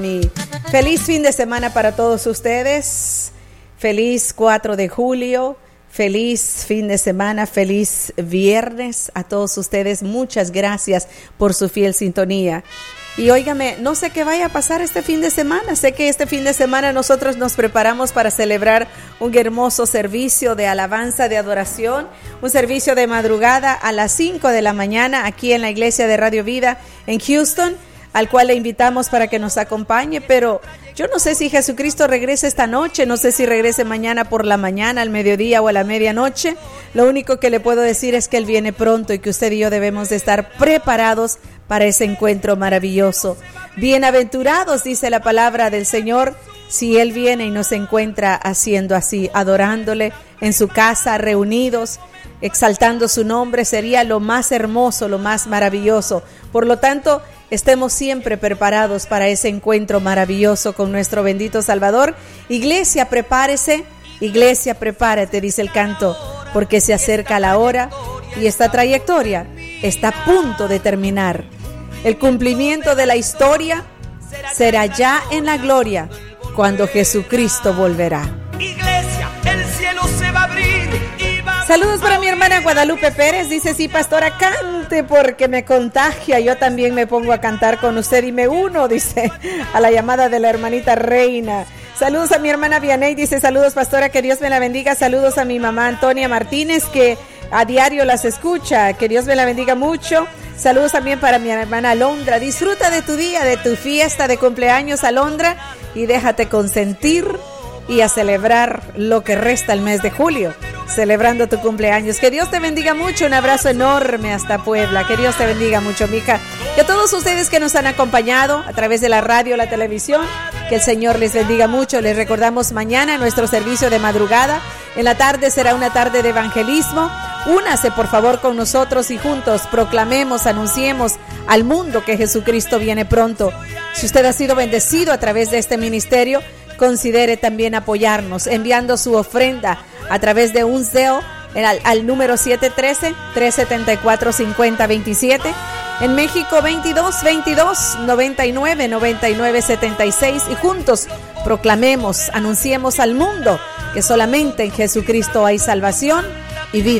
Feliz fin de semana para todos ustedes. Feliz 4 de julio. Feliz fin de semana, feliz viernes a todos ustedes. Muchas gracias por su fiel sintonía. Y óigame, no sé qué vaya a pasar este fin de semana. Sé que este fin de semana nosotros nos preparamos para celebrar un hermoso servicio de alabanza, de adoración, un servicio de madrugada a las 5 de la mañana aquí en la iglesia de Radio Vida en Houston, al cual le invitamos para que nos acompañe, pero yo no sé si Jesucristo regrese esta noche, no sé si regrese mañana por la mañana, al mediodía o a la medianoche. Lo único que le puedo decir es que Él viene pronto y que usted y yo debemos de estar preparados para ese encuentro maravilloso. Bienaventurados, dice la palabra del Señor, si Él viene y nos encuentra haciendo así, adorándole en su casa, reunidos, exaltando su nombre, sería lo más hermoso, lo más maravilloso. Por lo tanto, estemos siempre preparados para ese encuentro maravilloso con nuestro bendito Salvador. Iglesia, prepárese, iglesia, prepárate, dice el canto, porque se acerca la hora y esta trayectoria está a punto de terminar. El cumplimiento de la historia será ya en la gloria, cuando Jesucristo volverá. Iglesia, el cielo se va a abrir. Saludos para mi hermana Guadalupe Pérez, dice: sí, pastora, cante porque me contagia, yo también me pongo a cantar con usted y me uno, dice, a la llamada de la hermanita Reina. Saludos a mi hermana Vianey, dice: saludos, pastora, que Dios me la bendiga. Saludos a mi mamá Antonia Martínez, que a diario las escucha, que Dios me la bendiga mucho. Saludos también para mi hermana Alondra. Disfruta de tu día, de tu fiesta de cumpleaños, Alondra, y déjate consentir y a celebrar lo que resta el mes de julio, celebrando tu cumpleaños. Que Dios te bendiga mucho, un abrazo enorme hasta Puebla, que Dios te bendiga mucho, mija. Y a todos ustedes que nos han acompañado a través de la radio, la televisión, que el Señor les bendiga mucho. Les recordamos mañana nuestro servicio de madrugada, en la tarde será una tarde de evangelismo. Únase por favor con nosotros y juntos proclamemos, anunciemos al mundo que Jesucristo viene pronto. Si usted ha sido bendecido a través de este ministerio, considere también apoyarnos enviando su ofrenda a través de un Zelle al número 713-374-5027. En México 22-22-99-99-76. Y juntos proclamemos, anunciemos al mundo que solamente en Jesucristo hay salvación y vida.